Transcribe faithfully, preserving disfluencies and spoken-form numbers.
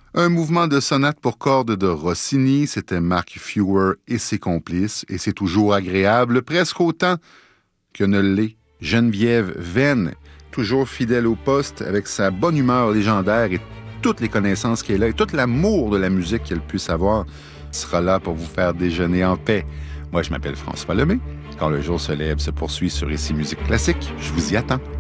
Un mouvement de sonate pour cordes de Rossini, c'était Mark Feuer et ses complices, et c'est toujours agréable, presque autant que ne l'est Geneviève Venn, toujours fidèle au poste, avec sa bonne humeur légendaire et toutes les connaissances qu'elle a, et tout l'amour de la musique qu'elle puisse avoir, sera là pour vous faire déjeuner en paix. Moi, je m'appelle François Lemay. Quand le jour se lève se poursuit sur Ici Musique Classique, je vous y attends.